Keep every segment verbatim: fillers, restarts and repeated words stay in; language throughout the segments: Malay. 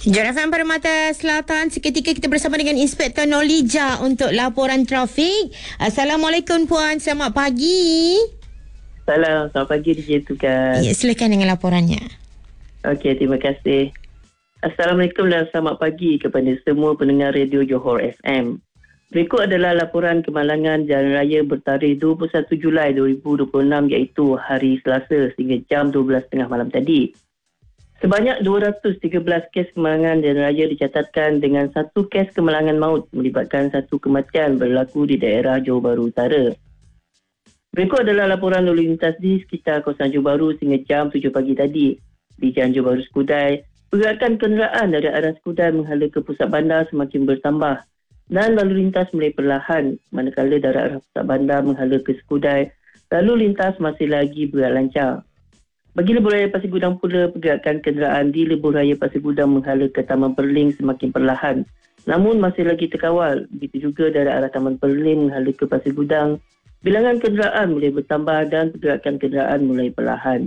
Johor F M Permata Selatan, seketika kita bersama dengan Inspektor Nolija untuk laporan trafik. Assalamualaikum Puan, selamat pagi. Salam, selamat pagi D J Tugas. Ya, silakan dengan laporannya. Okey, terima kasih. Assalamualaikum dan selamat pagi kepada semua pendengar radio Johor F M. Berikut adalah laporan kemalangan jalan raya bertarikh dua puluh satu Julai dua ribu dua puluh enam iaitu hari Selasa sehingga jam dua belas tiga puluh malam tadi. Sebanyak dua ratus tiga belas kes kemalangan jalan raya dicatatkan dengan satu kes kemalangan maut melibatkan satu kematian berlaku di daerah Johor Bahru Utara. Berikut adalah laporan lalu lintas di sekitar kawasan Johor Bahru sehingga jam tujuh pagi tadi. Di Jalan Johor Bahru Skudai, pergerakan kenderaan dari arah Skudai menghala ke pusat bandar semakin bertambah dan lalu lintas mulai perlahan, manakala dari arah pusat bandar menghala ke Skudai, lalu lintas masih lagi bergerak lancar. Bagi lebuh raya Pasir Gudang pula, pergerakan kenderaan di lebuh raya Pasir Gudang menghala ke Taman Perling semakin perlahan, namun masih lagi terkawal. Begitu juga dari arah Taman Perling menghala ke Pasir Gudang, bilangan kenderaan mulai bertambah dan pergerakan kenderaan mulai perlahan.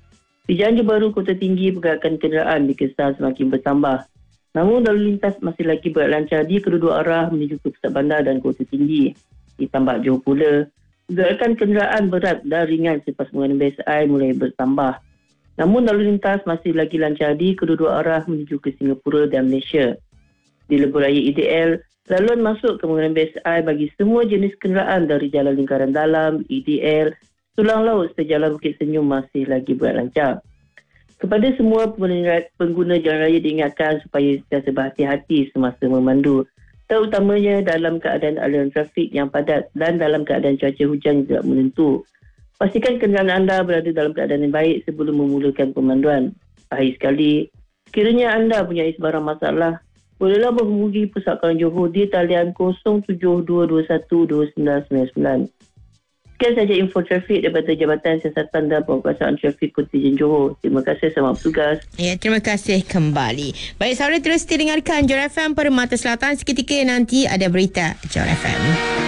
Di Jalan Johor Bahru Kota Tinggi, pergerakan kenderaan di Kesar semakin bertambah, namun lalu lintas masih lagi bergerak lancar di kedua-dua arah menuju ke Pusat Bandar dan Kota Tinggi. Di Tambak Johor pula, pergerakan kenderaan berat dan ringan selepas pembangunan B S I mulai bertambah. Namun lalu lintas masih lagi lancar di kedua-dua arah menuju ke Singapura dan Malaysia. Di lebuh raya I D L, laluan masuk ke pembangunan B S I bagi semua jenis kenderaan dari Jalan Lingkaran Dalam, I D L, Tulang Laut serta Jalan Bukit Senyum masih lagi bergerak lancar. Kepada semua pengguna jalan raya diingatkan supaya sentiasa berhati-hati semasa memandu, terutamanya dalam keadaan aliran trafik yang padat dan dalam keadaan cuaca hujan tidak menentu. Pastikan kenderaan anda berada dalam keadaan yang baik sebelum memulakan pemanduan. Akhir sekali, sekiranya anda punya sebarang masalah, bolehlah menghubungi Pusat Kawalan Johor di talian kosong tujuh dua dua satu dua sembilan sembilan sembilan. Sekian sahaja info trafik daripada Jabatan Siasatan dan Penguasaan Trafik Kontijen Johor. Terima kasih, selamat bertugas. Ya, terima kasih kembali. Baik, saudara terus dengarkan Johor F M Permata Selatan. Seketika nanti ada berita Johor F M.